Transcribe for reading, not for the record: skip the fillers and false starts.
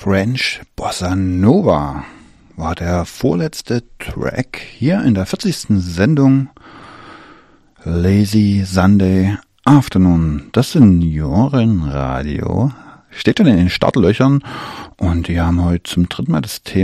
French Bossa Nova war der vorletzte Track hier in der 40. Sendung Lazy Sunday Afternoon. Das Seniorenradio steht dann in den Startlöchern und die haben heute zum dritten Mal das Thema